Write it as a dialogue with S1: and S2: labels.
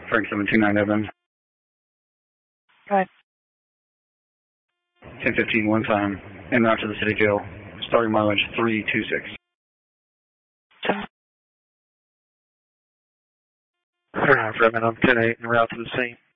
S1: Frank 729 Evan.
S2: Right.
S1: 10:15 one time, en route to the city jail, starting mileage 326.
S2: For Evan, I'm 10-8 en route to the scene.